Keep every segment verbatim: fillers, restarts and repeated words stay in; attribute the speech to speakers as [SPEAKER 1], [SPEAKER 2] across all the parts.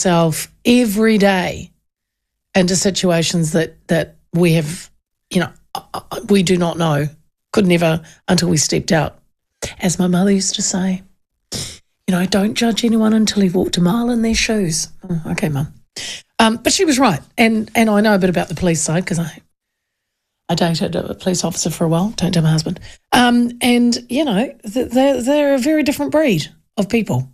[SPEAKER 1] yourself every day into situations that, that we have, you know, we do not know, could never until we stepped out. As my mother used to say, you know, don't judge anyone until you've walked a mile in their shoes. Oh, okay, Mum. Um, but she was right. And and I know a bit about the police side because I I dated a police officer for a while. Don't tell my husband. Um, and, you know, they're, they're a very different breed of people.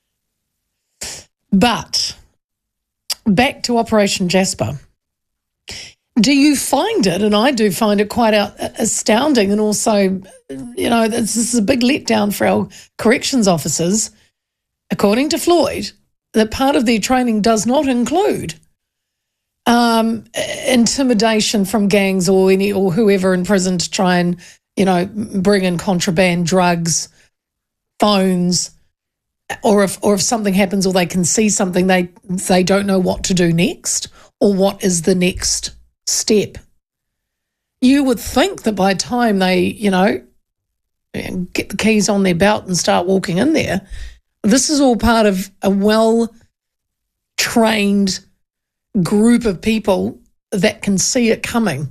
[SPEAKER 1] But back to Operation Jasper. Do you find it, and I do find it quite out, astounding, and also, you know, this, this is a big letdown for our corrections officers, according to Floyd, that part of their training does not include um, intimidation from gangs or any or whoever in prison to try and, you know, bring in contraband, drugs, phones, or if or if something happens or they can see something, they they don't know what to do next or what is the next step. You would think that by the time they, you know, get the keys on their belt and start walking in there, this is all part of a well-trained group of people that can see it coming,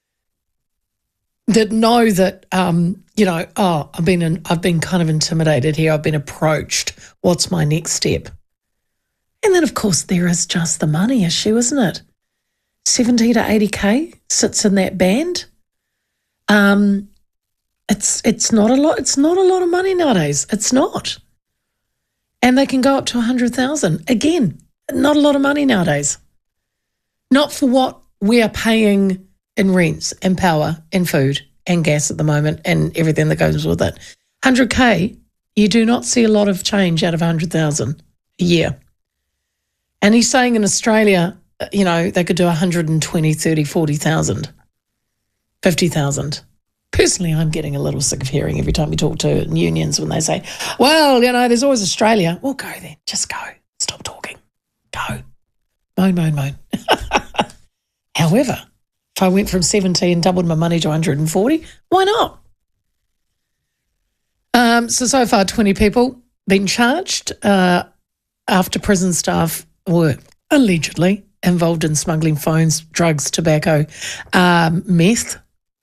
[SPEAKER 1] that know that, um, you know, oh, I've been in, I've been kind of intimidated here. I've been approached. What's my next step? And then, of course, there is just the money issue, isn't it? seventy to eighty K sits in that band. Um, it's it's not a lot. It's not a lot of money nowadays. It's not. And they can go up to one hundred thousand. Again, not a lot of money nowadays. Not for what we are paying in rents and power and food and gas at the moment and everything that goes with it. one hundred K, you do not see a lot of change out of one hundred thousand a year. And he's saying in Australia, you know, they could do one hundred twenty, thirty, forty thousand, fifty thousand. Personally, I'm getting a little sick of hearing every time you talk to unions when they say, well, you know, there's always Australia. Well, go then. Just go. Stop talking. Go. Moan, moan, moan. However, if I went from seventy and doubled my money to one hundred forty, why not? Um, so, so far, twenty people been charged uh, after prison staff were allegedly involved in smuggling phones, drugs, tobacco, um, meth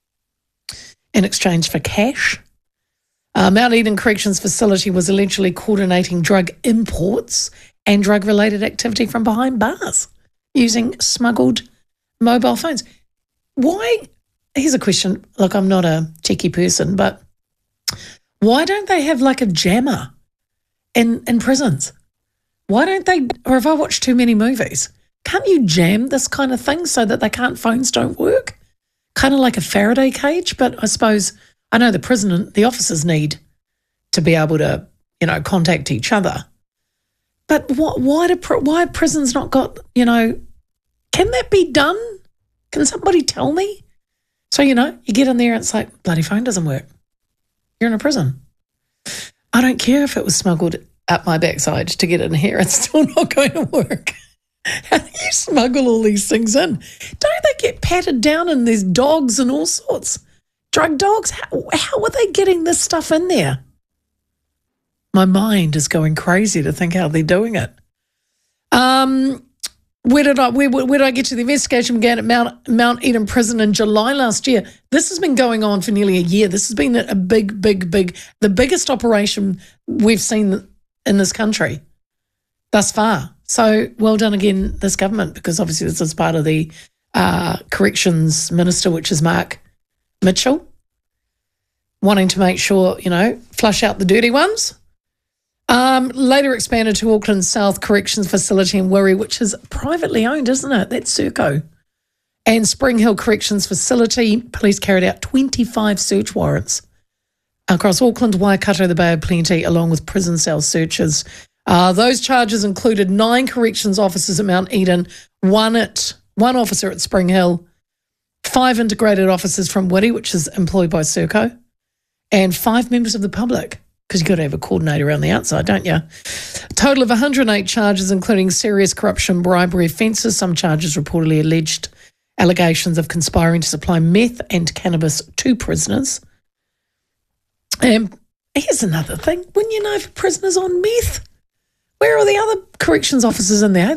[SPEAKER 1] in exchange for cash. Uh, Mount Eden Corrections Facility was allegedly coordinating drug imports and drug-related activity from behind bars using smuggled mobile phones. Why? Here's a question. Look, I'm not a techie person, but why don't they have like a jammer in, in prisons? Why don't they, or have I watched too many movies? Can't you jam this kind of thing so that they can't, phones don't work? Kind of like a Faraday cage, but I suppose, I know the prison, the officers need to be able to, you know, contact each other. But what, why do, why have prisons not got, you know, can that be done? Can somebody tell me? So, you know, you get in there and it's like, bloody phone doesn't work. You're in a prison. I don't care if it was smuggled up my backside to get in here. It's still not going to work. How do you smuggle all these things in? Don't they get patted down and there's dogs and all sorts? Drug dogs? How, how are they getting this stuff in there? My mind is going crazy to think how they're doing it. Um, where did I where, where did I get to? The investigation began at Mount Mount Eden Prison in July last year. This has been going on for nearly a year. This has been a big, big, big, the biggest operation we've seen in this country thus far. So well done again, this government, because obviously this is part of the uh, corrections minister, which is Mark Mitchell, wanting to make sure, you know, flush out the dirty ones. Um, later expanded to Auckland South Corrections Facility in Wiri, which is privately owned, isn't it? That's Serco. And Spring Hill Corrections Facility, police carried out twenty-five search warrants across Auckland, Waikato, the Bay of Plenty, along with prison cell searches. Uh, those charges included nine corrections officers at Mount Eden, one at one officer at Spring Hill, five integrated officers from Wiri, which is employed by Serco, and five members of the public, because you've got to have a coordinator around the outside, don't you? A total of one hundred eight charges, including serious corruption, bribery offences. Some charges reportedly alleged allegations of conspiring to supply meth and cannabis to prisoners. And here's another thing. Wouldn't you know if a prisoner's on meth? Where are the other corrections officers in there?